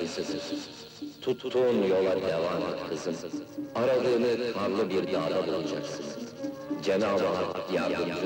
ansızın. Tuttuğun yola devam et kızım. Aradığını karlı bir dağda bulacaksın. Cenab-ı Hak yardımcın